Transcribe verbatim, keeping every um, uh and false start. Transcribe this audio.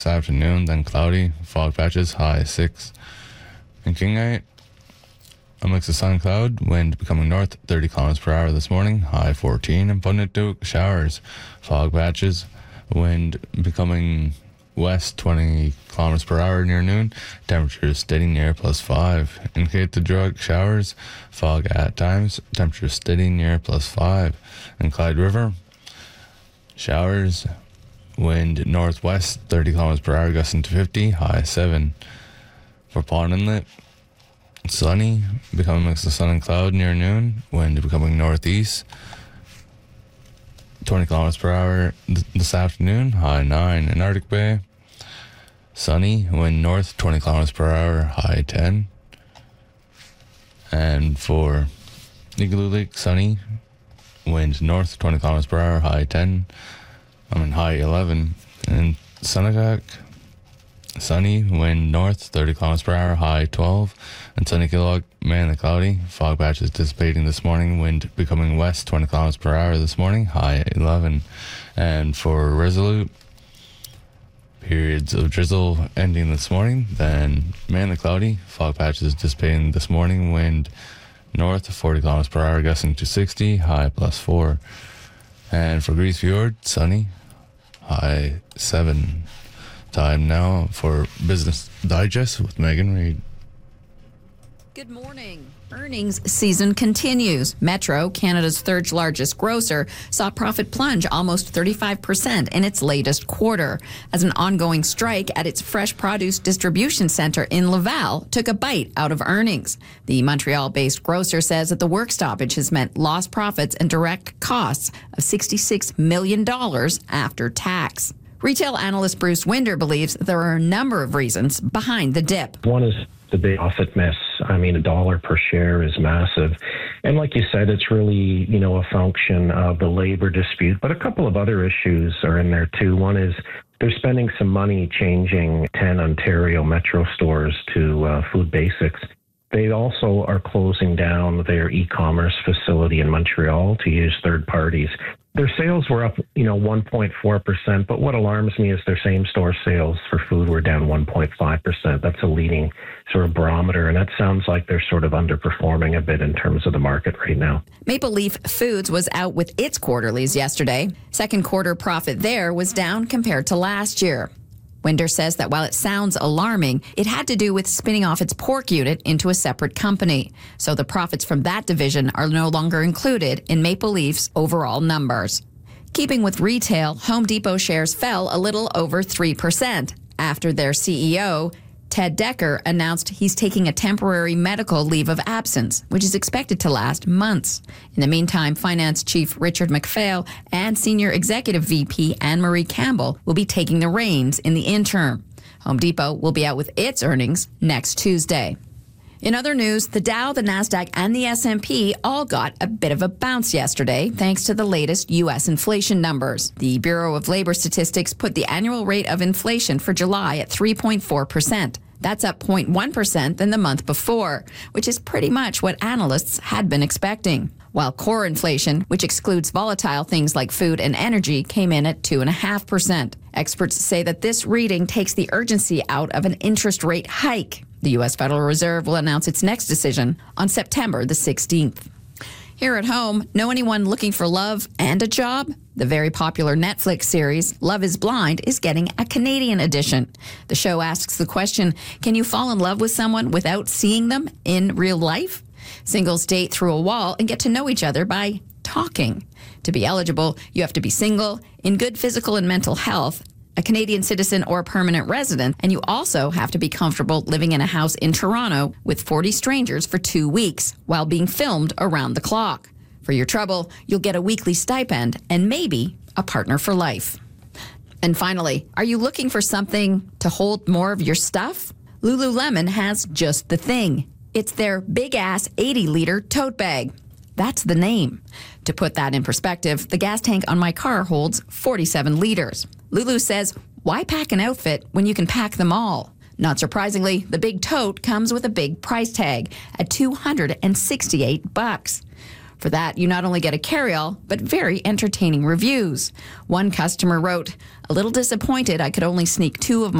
this afternoon, then cloudy, fog patches, high six. In Kingite, a mix of sun and cloud, wind becoming north thirty kilometers per hour this morning, high fourteen. In Punituk, showers, fog patches, wind becoming west twenty kilometers per hour near noon, temperatures steady near plus five. In Cape the Drug, showers, fog at times, temperatures steady near plus five. In Clyde River, showers, wind northwest thirty kilometers per hour, gusting to fifty, high seven. For Pond Inlet, sunny, becoming a mix of sun and cloud near noon, wind becoming northeast twenty kilometers per hour th- this afternoon, high nine. In Arctic Bay, sunny, wind north twenty kilometers per hour, high ten. And for Igloo Lake, sunny, wind north twenty kilometers per hour, high ten. I mean, high eleven. In Sunagak, sunny, wind north thirty kilometers per hour, high twelve. And Sunny Kilog, mainly cloudy, fog patches dissipating this morning, wind becoming west twenty kilometers per hour this morning, high eleven. And for Resolute, periods of drizzle ending this morning, then mainly cloudy, fog patches dissipating this morning, wind north forty kilometers per hour, gusting to sixty, high plus four. And for Grise Fjord, sunny, high seven. Time now for Business Digest with Megan Reid. Good morning. Earnings season continues. Metro, Canada's third largest grocer, saw profit plunge almost thirty-five percent in its latest quarter as an ongoing strike at its fresh produce distribution center in Laval took a bite out of earnings. The Montreal-based grocer says that the work stoppage has meant lost profits and direct costs of sixty-six million dollars after tax. Retail analyst Bruce Winder believes there are a number of reasons behind the dip. One is the big profit miss. I mean, a dollar per share is massive. And like you said, it's really, you know, a function of the labor dispute. But a couple of other issues are in there too. One is they're spending some money changing ten Ontario Metro stores to uh, Food Basics. They also are closing down their e-commerce facility in Montreal to use third parties. Their sales were up, you know, one point four percent, but what alarms me is their same-store sales for food were down one point five percent. That's a leading sort of barometer, and that sounds like they're sort of underperforming a bit in terms of the market right now. Maple Leaf Foods was out with its quarterlies yesterday. Second quarter profit there was down compared to last year. Winder says that while it sounds alarming, it had to do with spinning off its pork unit into a separate company. So the profits from that division are no longer included in Maple Leaf's overall numbers. Keeping with retail, Home Depot shares fell a little over three percent after their C E O, Ted Decker, announced he's taking a temporary medical leave of absence, which is expected to last months. In the meantime, Finance Chief Richard McPhail and Senior Executive V P Anne-Marie Campbell will be taking the reins in the interim. Home Depot will be out with its earnings next Tuesday. In other news, the Dow, the Nasdaq, and the S and P all got a bit of a bounce yesterday thanks to the latest U S inflation numbers. The Bureau of Labor Statistics put the annual rate of inflation for July at three point four percent. That's up zero point one percent than the month before, which is pretty much what analysts had been expecting. While core inflation, which excludes volatile things like food and energy, came in at two point five percent. Experts say that this reading takes the urgency out of an interest rate hike. The U S Federal Reserve will announce its next decision on September the sixteenth. Here at home, know anyone looking for love and a job? The very popular Netflix series, Love is Blind, is getting a Canadian edition. The show asks the question, can you fall in love with someone without seeing them in real life? Singles date through a wall and get to know each other by talking. To be eligible, you have to be single, in good physical and mental health, a Canadian citizen or permanent resident, and you also have to be comfortable living in a house in Toronto with forty strangers for two weeks while being filmed around the clock. For your trouble, you'll get a weekly stipend and maybe a partner for life. And finally, are you looking for something to hold more of your stuff? Lululemon has just the thing. It's their big-ass eighty liter tote bag. That's the name. To put that in perspective, the gas tank on my car holds forty-seven liters. Lulu says, why pack an outfit when you can pack them all? Not surprisingly, the big tote comes with a big price tag at two hundred sixty-eight bucks. For that, you not only get a carryall, but very entertaining reviews. One customer wrote, "A little disappointed I could only sneak two of my